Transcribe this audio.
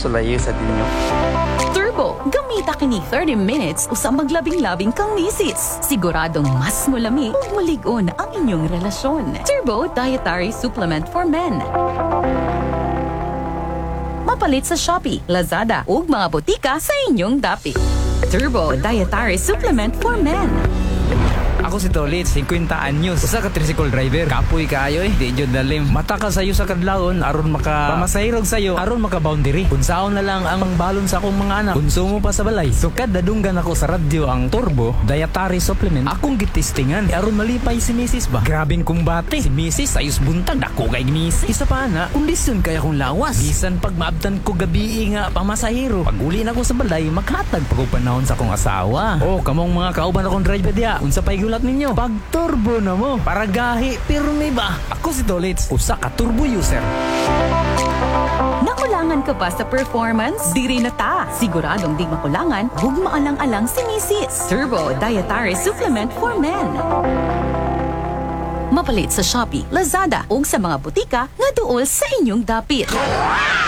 sulayo sa dinyo. Turbo, gamita kini 30 minutes usang maglabing-labing kang misis. Siguradong mas mulami ug mulig-on ang inyong relasyon. Turbo Dietary Supplement for Men. Mapalit sa Shopee, Lazada ug mga botika sa inyong dapit. Turbo Dietary Supplement for Men. Ako si Tolit, 50 anyos. Usa ka tricycle driver. Kapoy kaayo di jud dalim. Mata ka sayo sa kadlawon aron pamasahirog sayo, aron maka-boundary. Unsaon na lang ang balon sa akong mga anak. Konsumo pa sa balay. So kada dunggan ako sa radyo ang Turbo Dietary Supplement. Akong gitistingan aron malipay si Mrs. ba. Grabing kumbate. Si Mrs. ayos buntag dako kay Mrs. Isa pa na, kondisyon kaya kong lawas. Bisan pag maabtan ko gabi nga pamasahiro. Pag uli na ko sa balay, maghatag pag panahon sa akong asawa. Oh, kamong mga kauban akong driver dia. Unsa pay gulat ninyo? Pag turbo na mo, para gahi, pirmi ba? Ako si Dolitz, usa ka turbo user. Nakulangan ka ba sa performance? Diri na ta. Siguradong di makulangan, huwag maalang-alang si Mrs. Turbo Dietary Supplement for Men. Mapalit sa Shopee, Lazada ug sa mga butika nga duol sa inyong dapit.